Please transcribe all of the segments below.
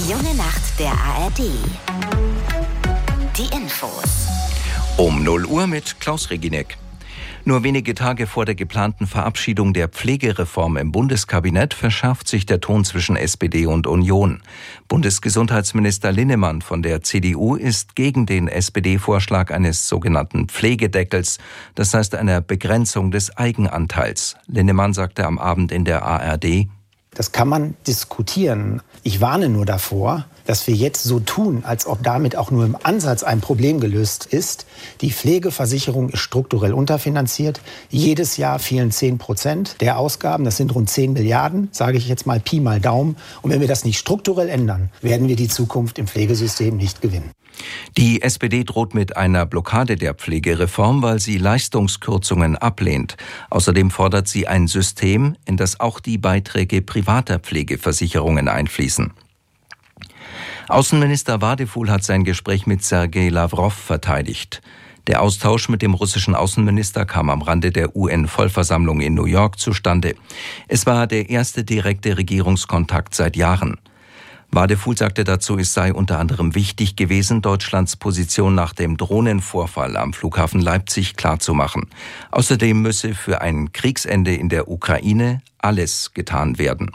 Die junge Nacht der ARD. Die Infos. Um 0 Uhr mit Klaus Reginek. Nur wenige Tage vor der geplanten Verabschiedung der Pflegereform im Bundeskabinett verschärft sich der Ton zwischen SPD und Union. Bundesgesundheitsminister Linnemann von der CDU ist gegen den SPD-Vorschlag eines sogenannten Pflegedeckels, das heißt einer Begrenzung des Eigenanteils. Linnemann sagte am Abend in der ARD: Das kann man diskutieren. Ich warne nur davor, dass wir jetzt so tun, als ob damit auch nur im Ansatz ein Problem gelöst ist. Die Pflegeversicherung ist strukturell unterfinanziert. Jedes Jahr fehlen 10% der Ausgaben. Das sind rund 10 Milliarden, sage ich jetzt mal Pi mal Daumen. Und wenn wir das nicht strukturell ändern, werden wir die Zukunft im Pflegesystem nicht gewinnen. Die SPD droht mit einer Blockade der Pflegereform, weil sie Leistungskürzungen ablehnt. Außerdem fordert sie ein System, in das auch die Beiträge privater Pflegeversicherungen einfließen. Außenminister Wadephul hat sein Gespräch mit Sergei Lawrow verteidigt. Der Austausch mit dem russischen Außenminister kam am Rande der UN-Vollversammlung in New York zustande. Es war der erste direkte Regierungskontakt seit Jahren. Wadephul sagte dazu, es sei unter anderem wichtig gewesen, Deutschlands Position nach dem Drohnenvorfall am Flughafen Leipzig klarzumachen. Außerdem müsse für ein Kriegsende in der Ukraine alles getan werden.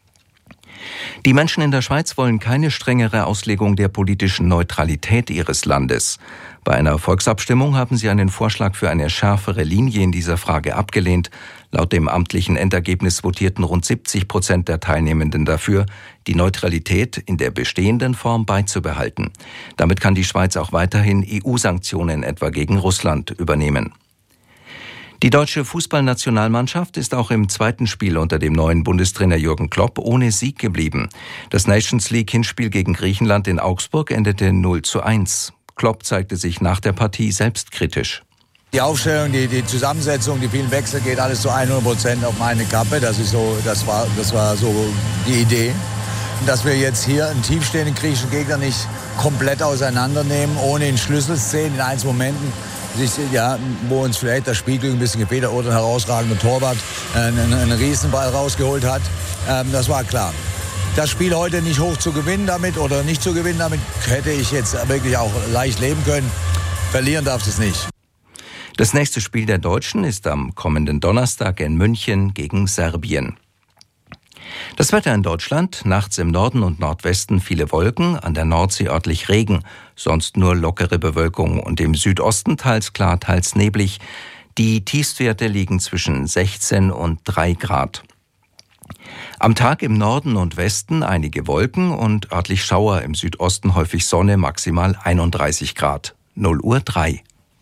Die Menschen in der Schweiz wollen keine strengere Auslegung der politischen Neutralität ihres Landes. Bei einer Volksabstimmung haben sie einen Vorschlag für eine schärfere Linie in dieser Frage abgelehnt. Laut dem amtlichen Endergebnis votierten rund 70% der Teilnehmenden dafür, die Neutralität in der bestehenden Form beizubehalten. Damit kann die Schweiz auch weiterhin EU-Sanktionen etwa gegen Russland übernehmen. Die deutsche Fußballnationalmannschaft ist auch im zweiten Spiel unter dem neuen Bundestrainer Jürgen Klopp ohne Sieg geblieben. Das Nations League-Hinspiel gegen Griechenland in Augsburg endete 0:1. Klopp zeigte sich nach der Partie selbstkritisch. Die Aufstellung, die Zusammensetzung, die vielen Wechsel geht alles zu 100% auf meine Kappe. Das war so die Idee. Und dass wir jetzt hier einen tiefstehenden griechischen Gegner nicht komplett auseinandernehmen, ohne in Schlüsselszenen, in Einzelmomenten, wo uns vielleicht das Spielglück ein bisschen gefehlt hat oder ein herausragender Torwart einen Riesenball rausgeholt hat. Das war klar. Das Spiel heute nicht hoch zu gewinnen damit oder nicht zu gewinnen damit, hätte ich jetzt wirklich auch leicht leben können. Verlieren darf es nicht. Das nächste Spiel der Deutschen ist am kommenden Donnerstag in München gegen Serbien. Das Wetter in Deutschland: nachts im Norden und Nordwesten viele Wolken, an der Nordsee örtlich Regen, sonst nur lockere Bewölkung und im Südosten teils klar, teils neblig. Die Tiefstwerte liegen zwischen 16 und 3 Grad. Am Tag im Norden und Westen einige Wolken und örtlich Schauer, im Südosten häufig Sonne, maximal 31 Grad. 0:03.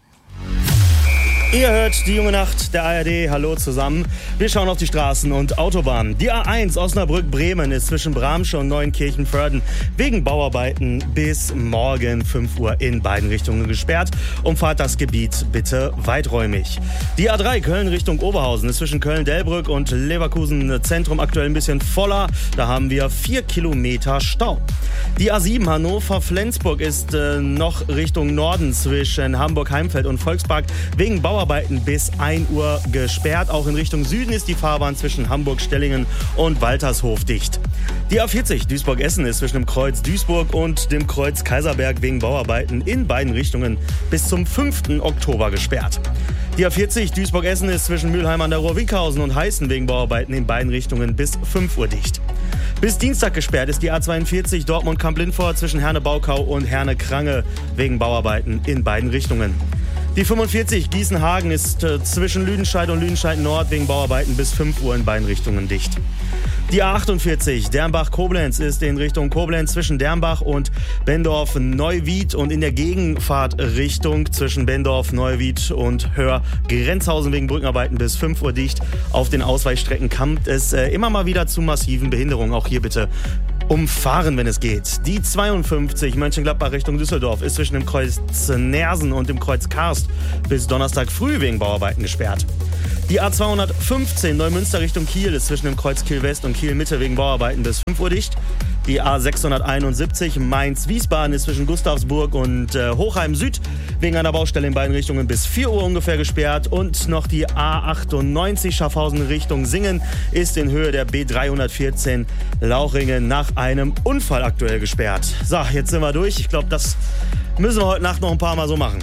Ihr hört die junge Nacht der ARD. Hallo zusammen. Wir schauen auf die Straßen und Autobahnen. Die A1 Osnabrück-Bremen ist zwischen Bramsche und Neuenkirchen-Vörden wegen Bauarbeiten bis morgen 5 Uhr in beiden Richtungen gesperrt. Umfahrt das Gebiet bitte weiträumig. Die A3 Köln Richtung Oberhausen ist zwischen Köln-Delbrück und Leverkusen Zentrum aktuell ein bisschen voller. Da haben wir 4 Kilometer Stau. Die A7 Hannover-Flensburg ist noch Richtung Norden zwischen Hamburg-Heimfeld und Volkspark wegen Bauarbeiten bis 1 Uhr gesperrt. Auch in Richtung Süden ist die Fahrbahn zwischen Hamburg-Stellingen und Waltershof dicht. Die A40 Duisburg-Essen ist zwischen dem Kreuz Duisburg und dem Kreuz Kaiserberg wegen Bauarbeiten in beiden Richtungen bis zum 5. Oktober gesperrt. Die A40 Duisburg-Essen ist zwischen Mülheim an der Ruhr-Winkhausen und Heißen wegen Bauarbeiten in beiden Richtungen bis 5 Uhr dicht. Bis Dienstag gesperrt ist die A42 Dortmund-Kamp-Lindfort zwischen Herne-Baukau und Herne-Krange wegen Bauarbeiten in beiden Richtungen. Die 45 Gießen-Hagen ist zwischen Lüdenscheid und Lüdenscheid-Nord wegen Bauarbeiten bis 5 Uhr in beiden Richtungen dicht. Die A48 Dernbach-Koblenz ist in Richtung Koblenz zwischen Dernbach und Bendorf-Neuwied und in der Gegenfahrtrichtung zwischen Bendorf-Neuwied und Höhr-Grenzhausen wegen Brückenarbeiten bis 5 Uhr dicht. Auf den Ausweichstrecken kommt es immer mal wieder zu massiven Behinderungen. Auch hier bitte umfahren, wenn es geht. Die 52 Mönchengladbach Richtung Düsseldorf ist zwischen dem Kreuz Nersen und dem Kreuz Karst bis Donnerstag früh wegen Bauarbeiten gesperrt. Die A215 Neumünster Richtung Kiel ist zwischen dem Kreuz Kiel West und Kiel Mitte wegen Bauarbeiten bis 5 Uhr dicht. Die A671 Mainz-Wiesbaden ist zwischen Gustavsburg und Hochheim Süd wegen einer Baustelle in beiden Richtungen bis 4 Uhr ungefähr gesperrt. Und noch die A98 Schaffhausen Richtung Singen ist in Höhe der B314 Lauchringen nach einem Unfall aktuell gesperrt. So, jetzt sind wir durch. Ich glaube, das müssen wir heute Nacht noch ein paar Mal so machen.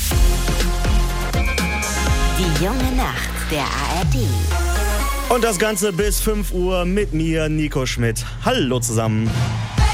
Die junge Nacht der ARD. Und das Ganze bis 5 Uhr mit mir, Nico Schmidt. Hallo zusammen.